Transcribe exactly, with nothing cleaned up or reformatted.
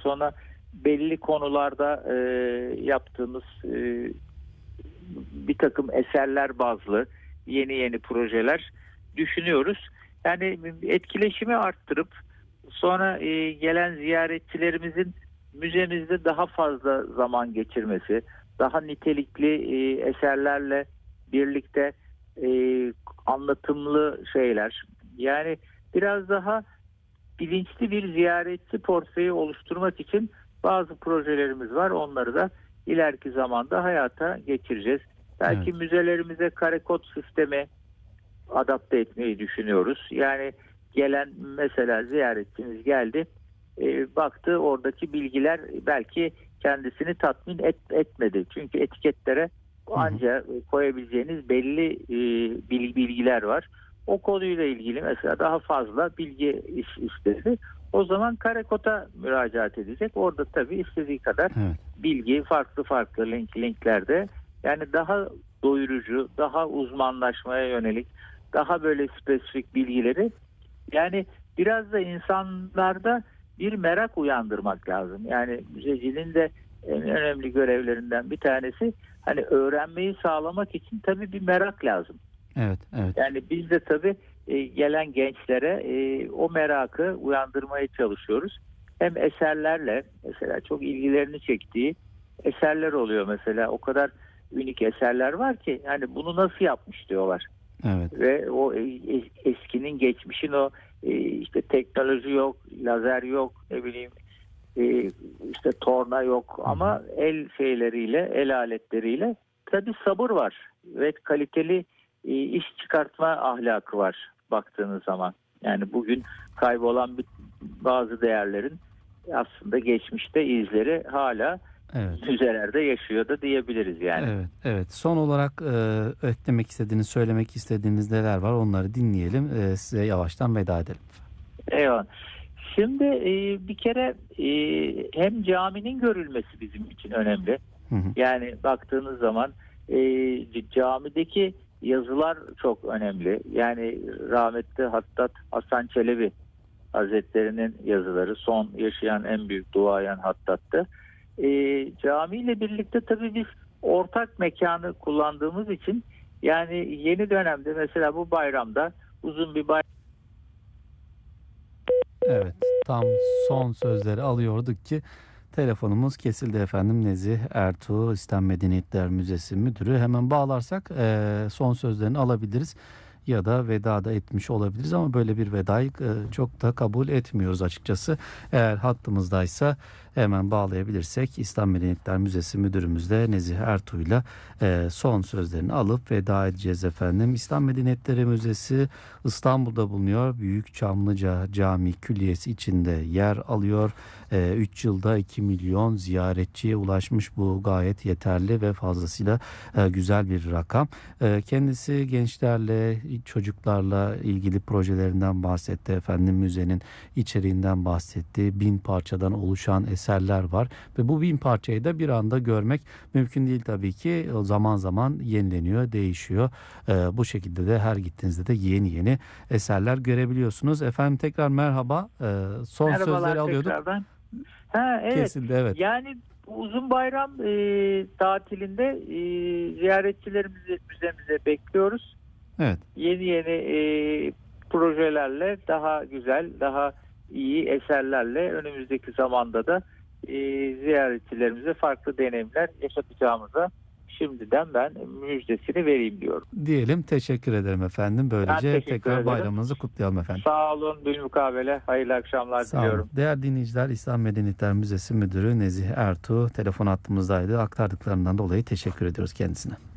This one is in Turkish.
sonra belli konularda e, yaptığımız e, bir takım eserler bazlı yeni yeni projeler düşünüyoruz. Yani etkileşimi arttırıp sonra e, gelen ziyaretçilerimizin müzemizde daha fazla zaman geçirmesi, daha nitelikli e, eserlerle birlikte e, anlatımlı şeyler, yani biraz daha bilinçli bir ziyaretçi portföyü oluşturmak için bazı projelerimiz var. Onları da ileriki zamanda hayata geçireceğiz. Belki Evet. müzelerimize kare kod sistemi adapte etmeyi düşünüyoruz. Yani gelen mesela ziyaretçimiz geldi, e, baktı oradaki bilgiler belki kendisini tatmin et, etmedi. Çünkü etiketlere ancak koyabileceğiniz belli e, bilgiler var. O konuyla ilgili mesela daha fazla bilgi istedi. O zaman Karekot'a müracaat edecek. Orada tabii istediği kadar Evet. bilgi farklı farklı link linklerde, yani daha doyurucu, daha uzmanlaşmaya yönelik, daha böyle spesifik bilgileri, yani biraz da insanlarda bir merak uyandırmak lazım. Yani müzecinin de en önemli görevlerinden bir tanesi, hani öğrenmeyi sağlamak için tabii bir merak lazım. Evet, evet. Yani biz de tabii e, gelen gençlere e, o merakı uyandırmaya çalışıyoruz. Hem eserlerle, mesela çok ilgilerini çektiği eserler oluyor mesela. O kadar unik eserler var ki hani bunu nasıl yapmış diyorlar. Evet. Ve o eskinin, geçmişin o e, işte teknoloji yok, lazer yok, ne bileyim e, işte torna yok, ama el şeyleriyle, el aletleriyle tabii sabır var ve kaliteli e, iş çıkartma ahlakı var baktığınız zaman. Yani bugün kaybolan bir, bazı değerlerin aslında geçmişte izleri hala Evet. müzelerde yaşıyor da diyebiliriz yani. Evet, evet. Son olarak e, eklemek istediğiniz, söylemek istediğiniz neler var? Onları dinleyelim. E, size yavaştan veda edelim. Eyvallah. Şimdi e, bir kere e, hem caminin görülmesi bizim için önemli. Hı hı. Yani baktığınız zaman e, camideki yazılar çok önemli. Yani rahmetli Hattat Hasan Çelebi Hazretleri'nin yazıları, son yaşayan en büyük duayen Hattat'tı. E, camiyle birlikte tabii biz ortak mekanı kullandığımız için, yani yeni dönemde mesela bu bayramda uzun bir bayram. Evet, tam son sözleri alıyorduk ki telefonumuz kesildi efendim. Nezih Ertuğ, İslam Medeniyetler Müzesi Müdürü. Hemen bağlarsak e, son sözlerini alabiliriz ya da veda da etmiş olabiliriz, ama böyle bir vedayı e, çok da kabul etmiyoruz açıkçası. Eğer hattımızdaysa hemen bağlayabilirsek İslam Medeniyetler Müzesi Müdürümüzle Nezih Ertuğ'yla e, son sözlerini alıp veda edeceğiz efendim. İslam Medeniyetleri Müzesi İstanbul'da bulunuyor. Büyük Çamlıca Cami Külliyesi içinde yer alıyor. üç yılda iki milyon ziyaretçiye ulaşmış, bu gayet yeterli ve fazlasıyla e, güzel bir rakam. E, kendisi gençlerle, çocuklarla ilgili projelerinden bahsetti efendim. Müzenin içeriğinden bahsetti. Bin parçadan oluşan eserler var ve bu bin parçayı da bir anda görmek mümkün değil tabii ki. Zaman zaman yenileniyor, değişiyor. E, bu şekilde de her gittiğinizde de yeni yeni eserler görebiliyorsunuz. Efendim tekrar merhaba. E, son Merhabalar sözleri alıyorduk. tekrardan. Ha, evet. Kesildi, evet. Yani uzun bayram e, tatilinde e, ziyaretçilerimizi müzemize bekliyoruz. Evet. Yeni yeni e, projelerle, daha güzel, daha iyi eserlerle önümüzdeki zamanda da e, ziyaretçilerimize farklı deneyimler yaşatacağımıza şimdiden ben müjdesini vereyim diyorum. Diyelim, teşekkür ederim efendim. Ben Böylece teşekkür tekrar ederim. bayramınızı kutlayalım efendim. Sağ olun, bilmukabele. Hayırlı akşamlar Sağ olun. diliyorum. Değerli dinleyiciler, İslam Medeniyetler Müzesi Müdürü Nezih Ertuğ telefon hattımızdaydı. Aktardıklarından dolayı teşekkür ediyoruz kendisine.